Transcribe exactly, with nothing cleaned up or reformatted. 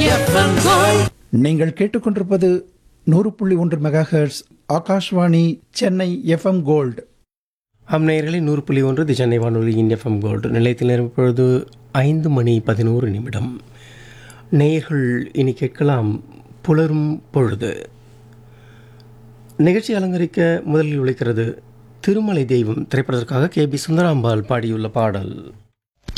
FM gold. நீங்கள் கேட்டுக்கொண்டிருப்பது நூறு புள்ளி ஒன்று megahertz Akashvani Chennai FM gold. அம் நேயர்களே, நூறு புள்ளி ஒன்று தி சென்னை வானொலியின் எஃப்எம் கோல்டு நிலையத்தில் இப்பொழுது ஐந்து மணி பதினோரு நிமிடம். நேயர்கள் இனி கேட்கலாம் புலரும் பொழுது. நிகழ்ச்சி அலங்கரிக்க முதலில் உழைக்கிறது திருமலை தெய்வம் திரைப்படத்திற்காக கே பி சுந்தராம்பாள் பாடியுள்ள பாடல்.